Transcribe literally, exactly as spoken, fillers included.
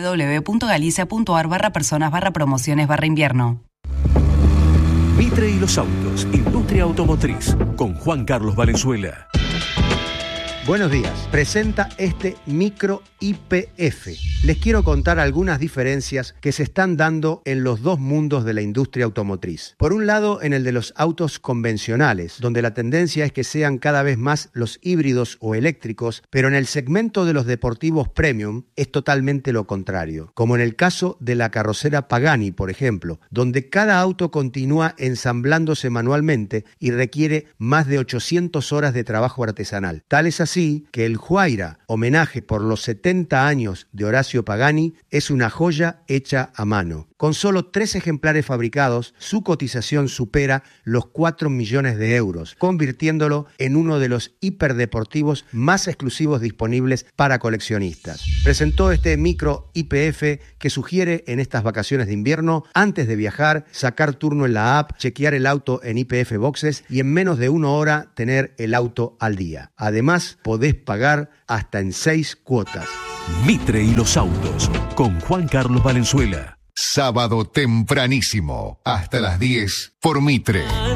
w w punto galicia punto a r barra personas barra promociones barra invierno. Mitre y los autos, industria automotriz, con Juan Carlos Valenzuela. Buenos días. Presenta este micro I P F. Les quiero contar algunas diferencias que se están dando en los dos mundos de la industria automotriz. Por un lado, en el de los autos convencionales, donde la tendencia es que sean cada vez más los híbridos o eléctricos, pero en el segmento de los deportivos premium es totalmente lo contrario, como en el caso de la carrocera Pagani, por ejemplo, donde cada auto continúa ensamblándose manualmente y requiere más de ochocientas horas de trabajo artesanal. Tal es así Así que el Huayra, homenaje por los setenta años de Horacio Pagani, es una joya hecha a mano. Con solo tres ejemplares fabricados, su cotización supera los cuatro millones de euros, convirtiéndolo en uno de los hiperdeportivos más exclusivos disponibles para coleccionistas. Presentó este micro I P F que sugiere en estas vacaciones de invierno, antes de viajar, sacar turno en la app, chequear el auto en Y P F Boxes y en menos de una hora tener el auto al día. Además, podés pagar hasta en seis cuotas. Mitre y los autos, con Juan Carlos Valenzuela. Sábado tempranísimo, hasta las diez, por Mitre.